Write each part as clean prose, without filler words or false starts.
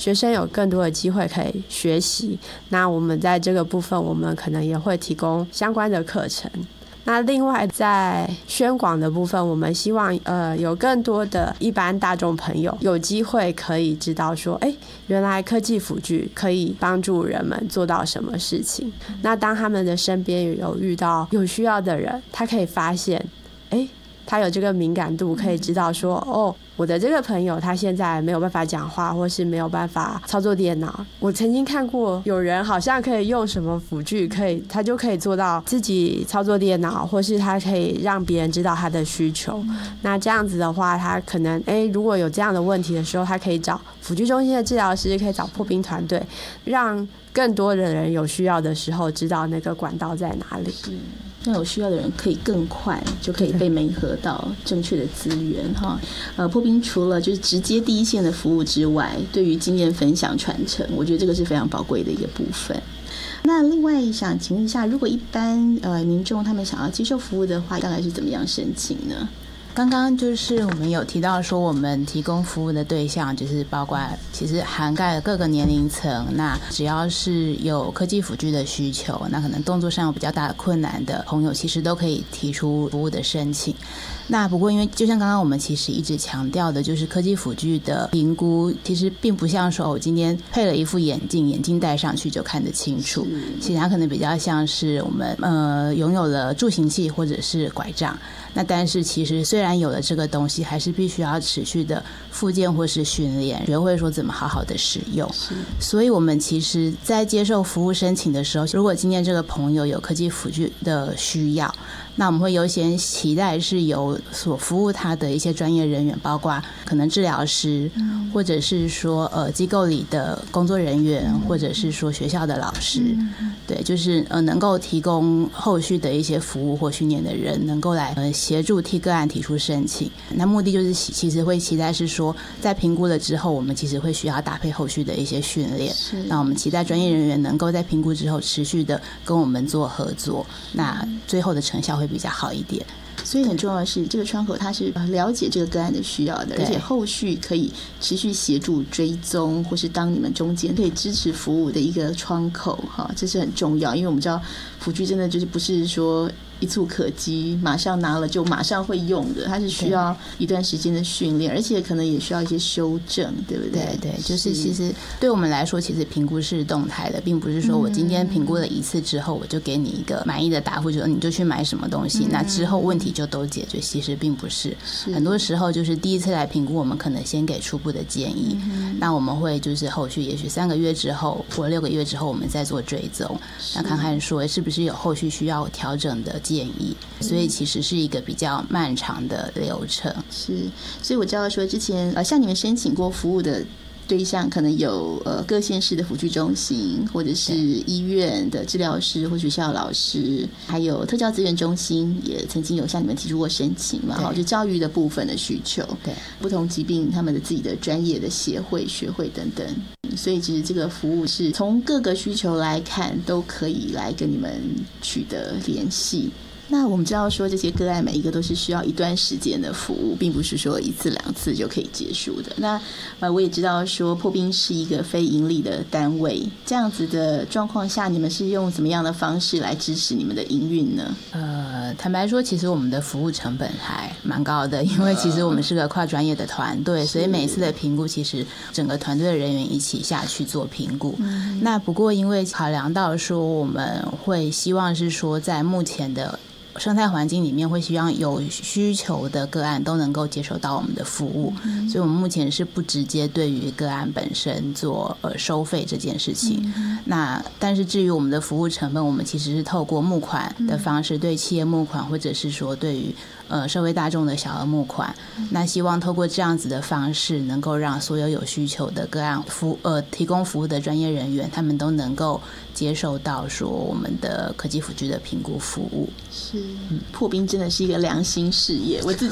学生有更多的机会可以学习。那我们在这个部分，我们可能也会提供相关的课程。那另外在宣广的部分，我们希望有更多的一般大众朋友有机会可以知道说，原来科技辅具可以帮助人们做到什么事情。那当他们的身边有遇到有需要的人，他可以发现他有这个敏感度，可以知道说我的这个朋友他现在没有办法讲话，或是没有办法操作电脑。我曾经看过有人好像可以用什么辅具，他就可以做到自己操作电脑，或是他可以让别人知道他的需求。那这样子的话，他可能如果有这样的问题的时候，他可以找辅具中心的治疗师，可以找破冰团队，让更多的人有需要的时候知道那个管道在哪里。 让有需要的人可以更快就可以被媒合到正确的资源哈。破冰除了就是直接第一线的服务之外，对于经验分享传承，我觉得这个是非常宝贵的一个部分。那另外想请问一下，如果一般民众他们想要接受服务的话，大概是怎么样申请呢？ 刚刚就是我们有提到说，我们提供服务的对象就是包括其实涵盖了各个年龄层，那只要是有科技辅具的需求，那可能动作上有比较大的困难的朋友，其实都可以提出服务的申请。那不过因为就像刚刚我们其实一直强调的，就是科技辅具的评估其实并不像说我今天配了一副眼镜戴上去就看得清楚，其实它可能比较像是我们拥有了助行器或者是拐杖，那但是其实虽然有了这个东西，还是必须要持续的复健或是训练，学会说怎么好好的使用。所以我们其实在接受服务申请的时候，如果今天这个朋友有科技辅具的需要，那我们会优先期待是由所服务他的一些专业人员，包括可能治疗师，或者是说机构里的工作人员，或者是说学校的老师，对，就是能够提供后续的一些服务或训练的人，能够来协助替个案提出申请。那目的就是其实会期待是说，在评估了之后，我们其实会需要搭配后续的一些训练。那我们期待专业人员能够在评估之后持续的跟我们做合作，那最后的成效会比较好一点。 所以很重要的是，这个窗口它是了解这个个案的需要的，而且后续可以持续协助追踪，或是当你们中间可以支持服务的一个窗口哈，这是很重要。因为我们知道辅具真的就是不是说一触可及，马上拿了就马上会用的，它是需要一段时间的训练，而且可能也需要一些修正，对不对？ 对，就是其实对我们来说，其实评估是动态的，并不是说我今天评估了一次之后，我就给你一个满意的答复，就说你就去买什么东西，那之后问题就都解决。其实并不是，很多时候就是第一次来评估，我们可能先给初步的建议，那我们会就是后续也许3个月之后或6个月之后，我们再做追踪，那看看说是不是有后续需要调整的建议。所以其实是一个比较漫长的流程。 是，所以我知道说之前向你们申请过服务的对象可能有各县市的辅具中心，或者是医院的治疗师或学校老师，还有特教资源中心也曾经有向你们提出过申请嘛，就教育的部分的需求，对不同疾病他们的自己的专业的协会学会等等。所以其实这个服务是从各个需求来看都可以来跟你们取得联系。那我们知道说这些个案每一个都是需要一段时间的服务，并不是说1次2次就可以结束的。那我也知道说破冰是一个非盈利的单位，这样子的状况下，你们是用怎么样的方式来支持你们的营运呢？ 坦白说，其实我们的服务成本还蛮高的，因为其实我们是个跨专业的团队，所以每一次的评估其实整个团队的人员一起下去做评估。那不过因为考量到说我们会希望是说在目前的生态环境里面会希望有需求的个案都能够接受到我们的服务，所以我们目前是不直接对于个案本身做收费这件事情。那但是至于我们的服务成本，我们其实是透过募款的方式，对企业募款，或者是说对于社会大众的小额募款，那希望透过这样子的方式，能够让所有有需求的个案提供服务的专业人员，他们都能够接受到说我们的科技辅具的评估服务。 是，破冰真的是一个良心事业。我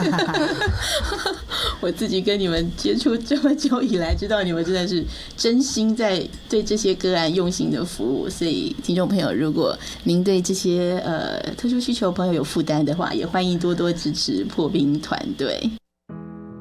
自己跟你们接触这么久以来，知道你们真的是真心在对这些个案用心的服务。所以听众朋友，如果您对这些特殊需求朋友有负担的话，也欢迎多多支持破冰团队。